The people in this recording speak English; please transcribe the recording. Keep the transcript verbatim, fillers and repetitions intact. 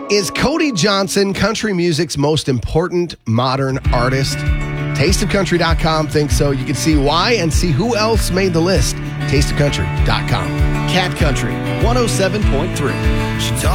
Is Cody Johnson country music's most important modern artist? taste of country dot com thinks so. You can see why and see who else made the list. taste of country dot com. Cat Country one oh seven point three. She talks